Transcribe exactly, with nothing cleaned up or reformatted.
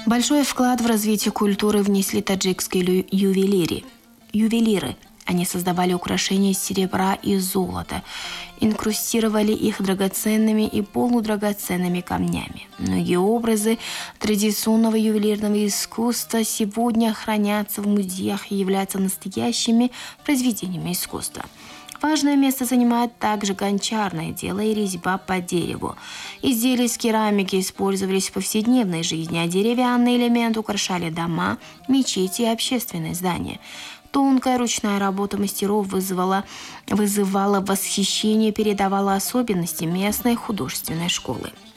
Большой вклад в развитие культуры внесли таджикские лю- ювелиры. ювелиры. Они создавали украшения из серебра и золота, инкрустировали их драгоценными и полудрагоценными камнями. Многие образы традиционного ювелирного искусства сегодня хранятся в музеях и являются настоящими произведениями искусства. Важное место занимает также гончарное дело и резьба по дереву. Изделия из керамики использовались в повседневной жизни, а деревянные элементы украшали дома, мечети и общественные здания. Тонкая ручная работа мастеров вызывала, вызывала восхищение и передавала особенности местной художественной школы.